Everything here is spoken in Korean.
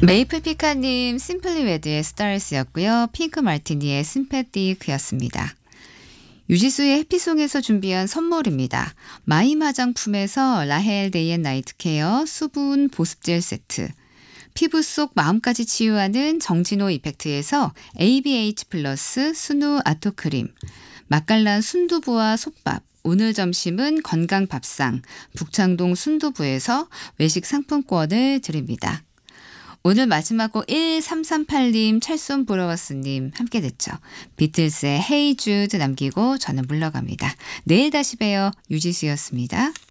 메이플 피카님 심플리 웨드의 스타일스였고요. 핑크 마르티니의 심패티크였습니다. 유지수의 해피송에서 준비한 선물입니다. 마임 화장품에서 라헬 데이 앤 나이트 케어 수분 보습젤 세트, 피부 속 마음까지 치유하는 정진호 이펙트에서 ABH 플러스 순우 아토크림, 맛깔난 순두부와 솥밥, 오늘 점심은 건강 밥상 북창동 순두부에서 외식 상품권을 드립니다. 오늘 마지막으로 1338님, 찰쏨 브로워스님 함께 됐죠. 비틀스의 헤이 주드 남기고 저는 물러갑니다. 내일 다시 봬요. 유지수였습니다.